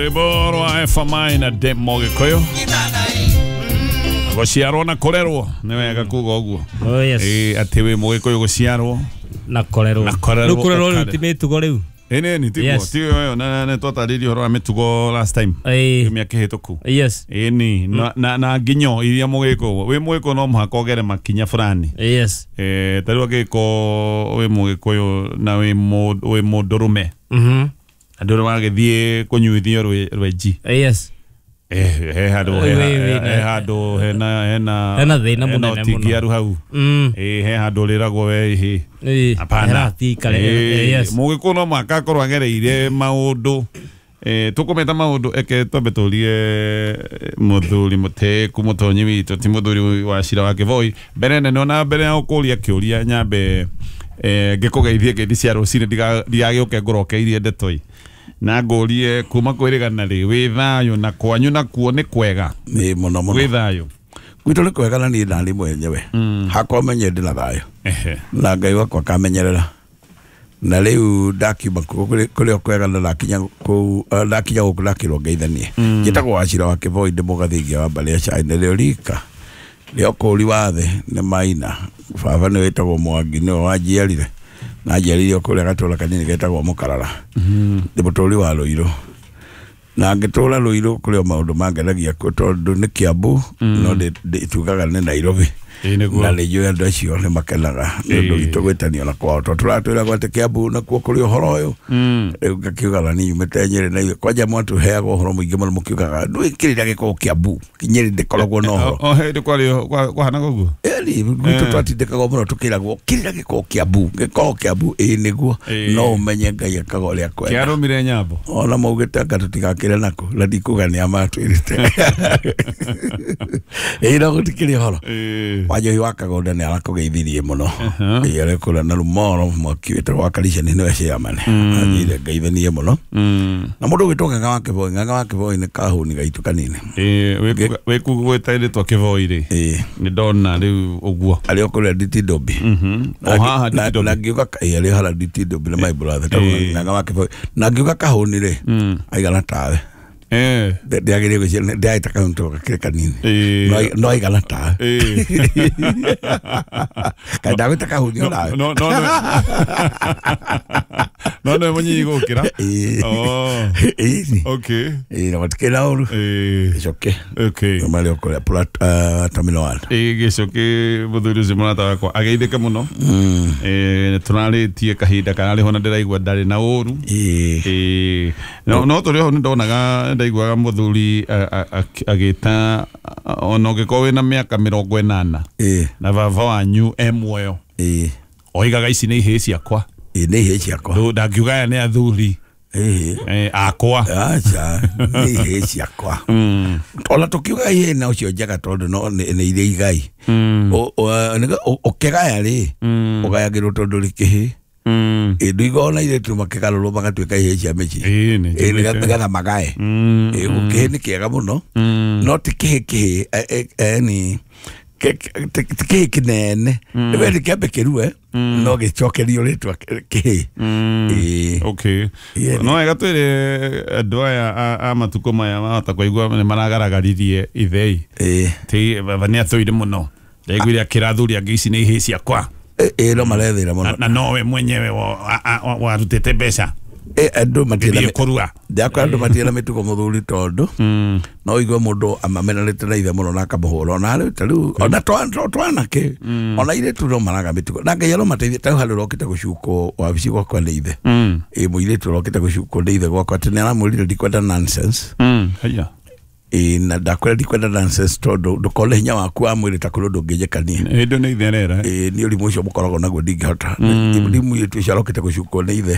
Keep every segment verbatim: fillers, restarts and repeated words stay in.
Rwiboro F M I na demo gikoyo Gociarwo na korerwo ni wega kuga uguo. Oh yes. Eh ati we mugikoyo gociarwo na korerwo. Na korerwo. Korerwo ni mitugo riu. Ene ni tipo tio na na tota riri horo mitugo last time. Eh. Miaka hituku. Yes. Eni na na na ginyo iria mugiko. We mugiko no muhaka ogere makinya fulani. Yes. Eh tariwa giko we mugikoyo na we mo we modorume. Mhm. Andũ magĩthiĩ kũnyuithio rwenji. Yes. Eh he handũ he handũ hena hena hena thĩna mũnene mũno. Tigiaru hau. Eh he handũ rĩragwo we ihi. Hapana. Yes. Mũgĩkũyũ no mũhaka akorwo agereire maũndũ eh tũkũmeta maũndũ eke twambe tũrie mũthuri mũteku mũtonyi witũ ti mũthuri wa Cira wa Kĩboi. Mbere nene ona mbere ya gũkũria kĩũria nyambe eh ngĩkũgeithie ngeithi cia rũcinĩ ndigagĩũke ngũrokeirie ndetoi na ngũrie kuma kwĩrĩgana rĩ wĩ thayũ na kwanyu na kuo nĩ kwega nĩ mũno mũno wĩ thayũ gwitũ nĩ kwega na niĩ ndarĩ mwenyewe hakwa menye ndĩ na thayũ na Ngai wakwa akamenyerera na rĩu ndakiuma kũrĩa kwega na ndakinya kũu ndakinya gũkũ ndakĩrwo ngeithanie njĩtagwo wa Cira wa Kĩboi ndĩ mũgathingia wa mbarĩ ya cai nĩ rĩo rika rĩo kũri wa thĩ nĩ Maina baba nĩ wĩtagwo Mwangi nĩwe wanjiarire na njiarire kũrĩa gatũra kanini getagwo Mũkarara ndĩ mũtũri wa Rũirũ na ngĩtũra Rũirũ kũrĩa maũndũ mangenagia tondũ nĩ Kiambu no ndĩtugaga nĩ Nairobi na rĩnjũĩ andũ acio nĩ makenaga nĩ ũndũ witũ gwĩtanio na kwao tondũ tũratwĩra gwate Kiambu nakuo kũrĩ ũhoro ũyũ rĩu ngakiugaga niĩ nyumĩte Nyeri na ithuĩ kwanja mwatũheagwo ũhoro mũingĩ mũno mũkiugaga ndwĩkĩrĩra gĩkoragwo Kiambu Nyeri ndĩkoragwo na ũhoro o hĩndĩ kwarĩ kwahanaga ũguo ĩni gwitũ twatindĩkaga mũno tũkĩragwo kĩrĩra gĩkoragwo Kiambu gĩkoragwo Kiambu ĩ nĩguo no ũmenye Ngai akaga ũrĩa kwenda kĩarũmire nyambo ona maugĩte anga tũtigakĩre nako na ndikuga nĩ amatwĩrĩte ĩ no gũtikĩrĩ ũhoro Wanjohi wa Kagonda nĩ arakũgeithirie mũno ĩrĩa kũra na Rumoro mwakĩwĩte wa Karisha nĩ nĩwe chairman anyire ngeithanie mũno na mũndũ ũgĩtwo Ng'ang'a wa Kĩboi Ng'ang'a wa Kĩboi nĩ kahũni gaitũ kanini ĩ wĩkugwĩta rĩtwa Kĩboi rĩ nĩ ndona rĩu ũguo arĩ okũrĩa Ditidobi o haha Ditidobi na ngiuga arĩ hara Ditidobi na my brother tondũ Ng'ang'a wa Kĩboi na ngiuga kahũni rĩ aigana tawe eh ndiagire gũcia ndiaita kaunto gakire kanini no no aigana tawe kada gũtaka hunio nawe no no no no munyi gũkĩra oh easy okay eh no watikira uru eh icoke okay mali okora plat terminal one eh gicoke mũthuri ũcio mũrata wakwa ageithĩke mũno eh tunarĩtie kahinda kana rĩho na ndĩraigua ndarĩ na ũru eh no no tũrĩ ho ndonaga ndaiguaga mũthuri agĩta ona ũngĩkorwo wĩna mĩaka mĩrongo ĩnana na baba wanyu emwoyo oigaga ici nĩ ihĩĩ ciakwa nĩ ihĩĩ ciakwa ndangiuga aya nĩ athuri eh akwa acha nĩ ihĩĩ ciakwa ona tũkiuga ihĩĩ na ũcio njaga tondũ no nĩ irĩ igai ũkĩgaya rĩ ũgayagĩrwo tondũ rĩ kĩhĩĩ Mm. E duigo na ile tu makikalo magatweka ihe cia mechi. Eh ni. E nigatha magae. E ukihe ni kiega muno. No tikihe kihe eh ni tikihe kinene. Ebe ni kiambe kirue no gicokerio ritwa kihe. Eh okay. No egatwire andũ aya a matuko maya mahota kuigua ni maragaragaririe ithei. Eh. Ti bani athoire muno. Ndaiguire akirathuri angĩci nĩ ihe ciakwa. Eh no marethera mũno na no we mwenyewe wa rutete mbeca eh andũ matira kurua ndakwa andũ matira mituko mũthuri tondũ no igwe mũndũ amamenerete na ithe mũno na akamuhũra na rĩu ona twana ke ona ile tu no maraga mituko na Ngai no mateithie ta harĩ rokite gũcuko wabici gwakwa nĩ ithe eh mũire tu rokite gũcuko nĩ ithe gwakwa tene aramũrire ndikwenda nonsense haya e na ndakwenda ndikwenda nonsense tondũ ndũkole hinya waku wa mwĩrĩ ta kũrĩ ũndũ ũngĩnjĩkania ĩndũ nĩ itherera eh nĩ ũrimũ ũcio mũkoragwo naguo ndingĩhota ndimu yetu ĩcarokete gũcuko nĩ ithe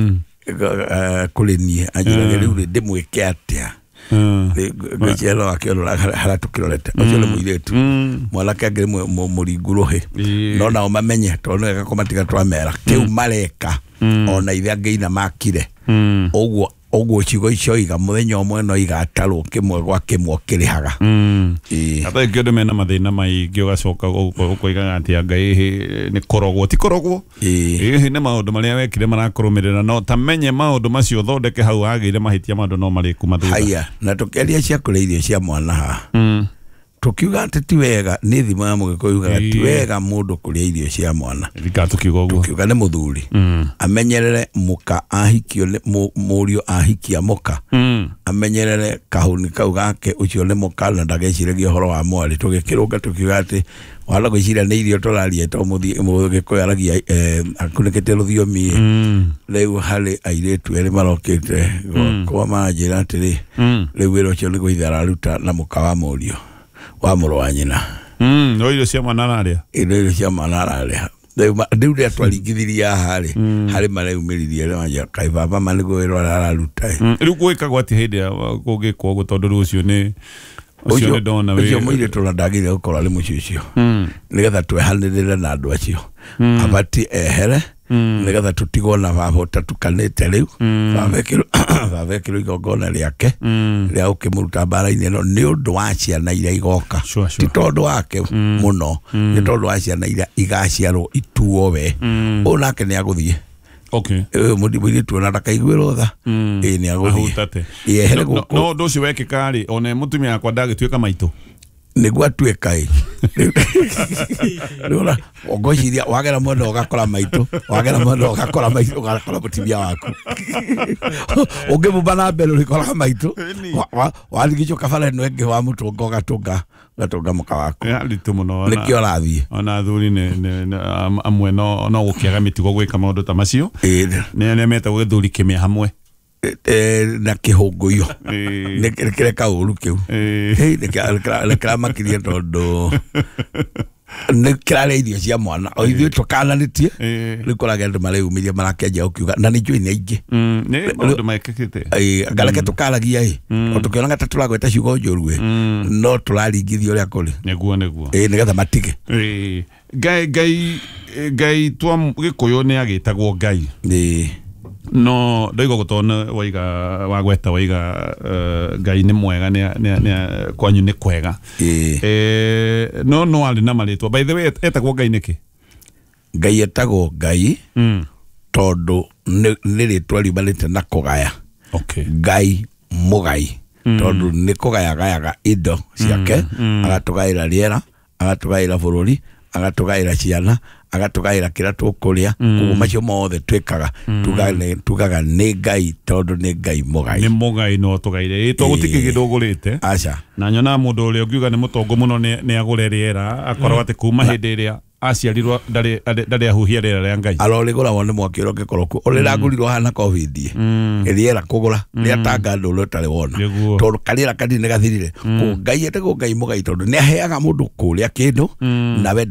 kũrĩ niĩ anjĩraga rĩu ndĩmwĩke atĩa ngĩciarwo akĩrora harĩa tũkĩrorete ũcio nĩ mũirĩtu mwanake angĩ mũringu rũhĩ no nao mamenye tondũ nĩ gakoma tiga twamera kĩu mareka ona ithe angĩ ina makire ũguo oguo cigo icio iga muthenya omwe no igatarwo kimwe gwa kimwe kirihaga mm ata ngiondo mena mathina maingi ugacoka ukoigaga ati Ngai ni korogwo ti korogwo eh ni maundu maria wekire marakurumirira no tamenye maundu macio thondeke hau agire mahitia maundu no mariku mathutha haya na tukeria cia kureithio cia mwana ha mm tukiuga ati ti wega ni thima ya mugikuuga ti wega mundu kuria irio cia mwana rika tukiuga uguo tukiuga ni muthuri mm amenyerere muka ahikio ni murio ahikia muka mm amenyerere kahuni kau gake ucio ni muka na ndageciragia horo wa mwari tugikiruga tukiuga ati wala gwicira ni irio turaria to muthi mugikuaragia akunikete ruthiomi leu hali airetu eri marokete kwa manjira atiri leu wiro cio ni guithara ruta na muka wa murio wa muru wa nyina mm no irio cia mwana aria irio cia mwana aria ndiu ria twaringithiria hari hari mareumirithia ria wanja kai baba manigo wiro araruta riu gwikagwo ati hindi gugikwo gutondu rucio ni ucio ni ndona we ucio muire turandagire gukora ari mucicio nigetha twehanirire na andu acio abati ehere nigetha tutigwo na baba tatukanite riu babekiro babekiro igongona riake ria ukimuruta mbara-ini no ni undu wa ciana iria igoka ti tondu wake muno ni tondu wa ciana iria igaciarwo ituo we onake ni aguthie okay eh mundi mwiri tuona ndakaiguĩrwo tha eh ni aguthie yehere guku no ndo cio wekika ri one mutumia yakwa ndagituika maito niguo atuĩka ĩ rĩu ongociria wagera mwena ũgakora maitũ wagera mwena ũgakora maitũ ũgakora mũtumia waku ũngĩmumba na mbere ũrĩkoraga maitũ wathigicwo kabara ĩno ĩngĩ wa mũtũnga ũgatũnga ũgatũnga mũka waku nditũ mũno nĩkĩo ũrathiĩ ona athuri amwe no no gũkĩaga mĩtugo gwĩka maũndũ ta macio nĩ metagwo gĩthuri kĩmĩa hamwe na kihunguyo nikireka uru kiu hey nikira makiria tondu nikira irio cia mwana o ithuĩ tukananitie rikorage andu mareumiria marakenja ukiuga na nijui ni aingi ni maundu maikikite ngareke tukaragia i o tukionaga ta turagweta ciugo njũru no turaringithia uria kuri niguo niguo eh nigetha matige eh ngai ngai ngai twa gikuyu ni agitagwo ngai eh no ndoigo gutona waiga wagweta waiga ngai ni mwega ni ni kwanyu ni kwega eh no no ali na malitwa by the way etagwo ngai niki ngai etagwo ngai mm tondu ni ritwa riumanite na kugaya okay ngai mugai tondu ni kugaya gayaga indo ciake agatugaira riera agatugaira bururi agatugaira ciana agatugaira kira tukuria kugo macio mothe twikaga tugane tugaga ni ngai tondu ni ngai mugai ni mugai no tugaire ito gutiki gidogurite acha na nyona mundu uri ugiuga ni mutongo muno ni agure riera akorwo ati kuma hindi ria aciarirwo ndari ndari ahuhia riera ria ngai arorigura wone mwakiro gikoroku urira ngurirwo hana covid riera kugura ria tanga nduru tari wona tondu karira kanini gathirire ku ngai etagwo ngai mugai tondu ni aheaga mundu kuria kindu na we